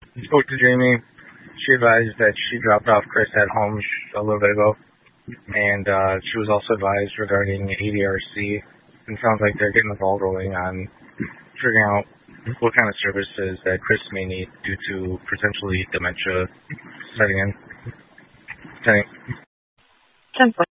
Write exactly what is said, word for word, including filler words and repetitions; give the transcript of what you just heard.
Spoke to Jamie. She advised that she dropped off Chris at home a little bit ago, and uh, she was also advised regarding A D R C. It sounds like they're getting the ball rolling on figuring out what kind of services that Chris may need due to potentially dementia setting in. Setting.